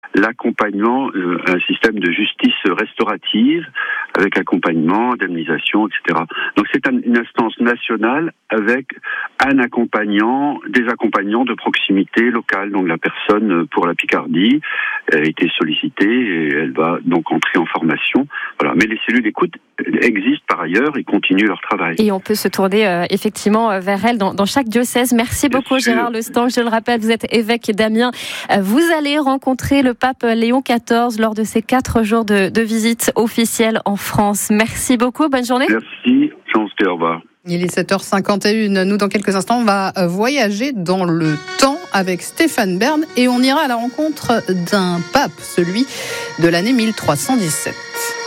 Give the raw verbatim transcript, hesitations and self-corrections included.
l'accompagnement, euh, un système de justice restaurative avec accompagnement, indemnisation, et cetera. Donc c'est un, une instance nationale avec un accompagnant, des accompagnants de proximité locale. Donc la personne pour la Picardie a été sollicitée et elle va donc entrer en formation. Voilà. Mais les cellules d'écoute existent par ailleurs et continuent leur travail. Et on peut se tourner euh, effectivement vers elles dans, dans chaque diocèse. Merci Bien beaucoup sûr. Gérard Lestange. Je le rappelle, vous êtes évêque d'Amiens. Vous allez rencontrer le pape Léon quatorze lors de ces quatre jours de, de visite officielle en France. Merci beaucoup. Bonne journée. Merci. Chance, au revoir. Il est sept heures cinquante et une. Nous, dans quelques instants, on va voyager dans le temps avec Stéphane Bern et on ira à la rencontre d'un pape, celui de l'année mille trois cent dix-sept.